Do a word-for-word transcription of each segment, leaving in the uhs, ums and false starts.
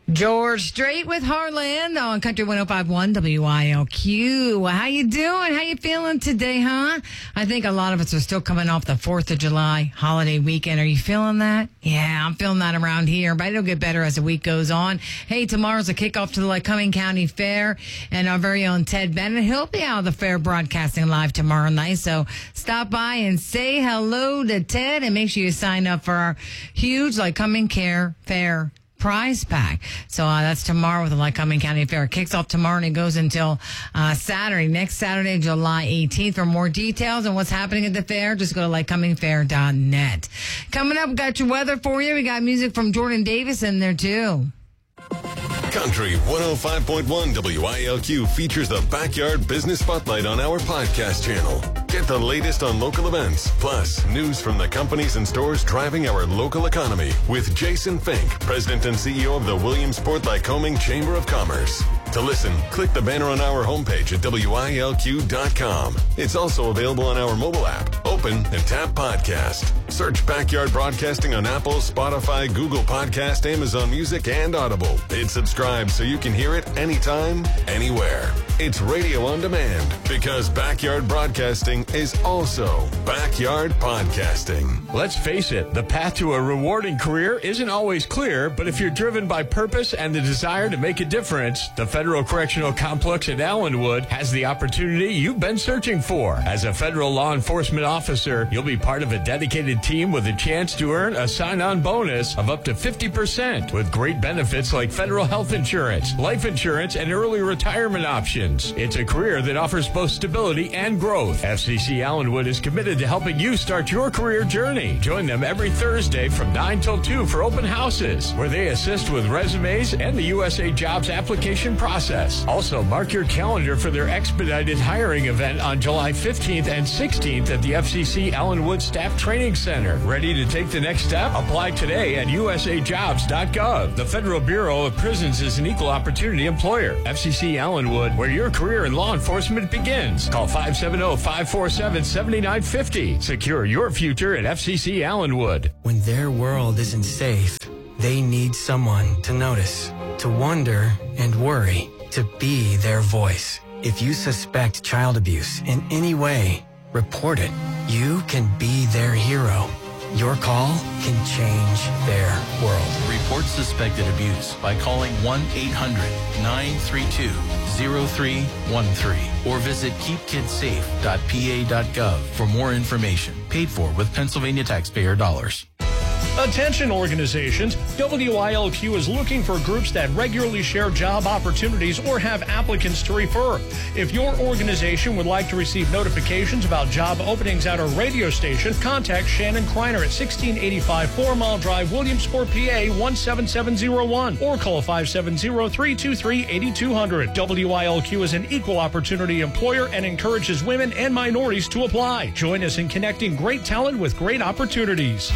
George Strait with Heartland on Country one oh five point one W I L Q. How you doing? How you feeling today, huh? I think a lot of us are still coming off the fourth of July holiday weekend. Are you feeling that? Yeah, I'm feeling that around here, but it'll get better as the week goes on. Hey, tomorrow's a kickoff to the Lycoming County Fair, and our very own Ted Bennett, he'll be out of the fair broadcasting live tomorrow night, so stop by and say hello to Ted, and make sure you sign up for our huge Lycoming Care Fair prize pack. So uh, that's tomorrow with the Lycoming County Fair. It kicks off tomorrow and it goes until uh, Saturday, next Saturday, July eighteenth. For more details on what's happening at the fair, just go to lycoming fair dot net. Coming up, we got your weather for you. We got music from Jordan Davis in there too. Country one oh five point one W I L Q features the Backyard Business Spotlight on our podcast channel. Get the latest on local events, plus news from the companies and stores driving our local economy with Jason Fink, President and C E O of the Williamsport Lycoming Chamber of Commerce. To listen, click the banner on our homepage at W I L Q dot com. It's also available on our mobile app. Open and tap podcast. Search Backyard Broadcasting on Apple, Spotify, Google Podcast, Amazon Music, and Audible. Hit subscribe so you can hear it anytime, anywhere. It's radio on demand because Backyard Broadcasting is also Backyard Podcasting. Let's face it, the path to a rewarding career isn't always clear, but if you're driven by purpose and the desire to make a difference, the Federal Correctional Complex at Allenwood has the opportunity you've been searching for. As a federal law enforcement officer, you'll be part of a dedicated team with a chance to earn a sign-on bonus of up to fifty percent with great benefits like federal health insurance, life insurance, and early retirement options. It's a career that offers both stability and growth. F C C Allenwood is committed to helping you start your career journey. Join them every Thursday from nine till two for open houses, where they assist with resumes and the U S A Jobs application process. Also, mark your calendar for their expedited hiring event on July fifteenth and sixteenth at the F C C Allenwood Staff Training Center. Ready to take the next step? Apply today at U S A jobs dot gov. The Federal Bureau of Prisons is an equal opportunity employer. F C C Allenwood, where your career in law enforcement begins. Call five seven zero, five four seven, seven nine five zero. Secure your future at F C C Allenwood. When their world isn't safe, they need someone to notice, to wonder and worry, to be their voice. If you suspect child abuse in any way, report it. You can be their hero. Your call can change their world. Report suspected abuse by calling one eight hundred, nine three two, zero three one three or visit keep kids safe dot p a dot gov for more information. Paid for with Pennsylvania taxpayer dollars. Attention organizations, W I L Q is looking for groups that regularly share job opportunities or have applicants to refer. If your organization would like to receive notifications about job openings at our radio station, contact Shannon Kreiner at sixteen eighty-five Four Mile Drive, Williamsport, P A one seven seven zero one or call five seven zero, three two three, eight two zero zero. W I L Q is an equal opportunity employer and encourages women and minorities to apply. Join us in connecting great talent with great opportunities.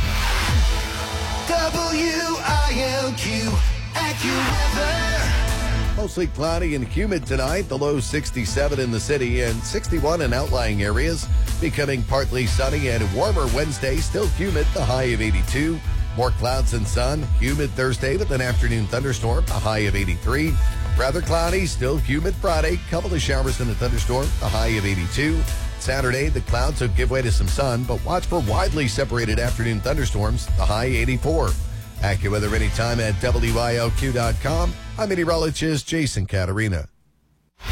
W I L Q AccuWeather. Mostly cloudy and humid tonight. The low sixty-seven in the city and sixty-one in outlying areas. Becoming partly sunny and warmer Wednesday. Still humid, the high of eighty-two. More clouds and sun. Humid Thursday with an afternoon thunderstorm, a high of eighty-three. Rather cloudy, still humid Friday. Couple of showers and a thunderstorm, a high of eighty-two. Saturday, the clouds will give way to some sun, but watch for widely separated afternoon thunderstorms, the high eighty-four. AccuWeather anytime at W I L Q dot com. I'm meteorologist Jason Caterina.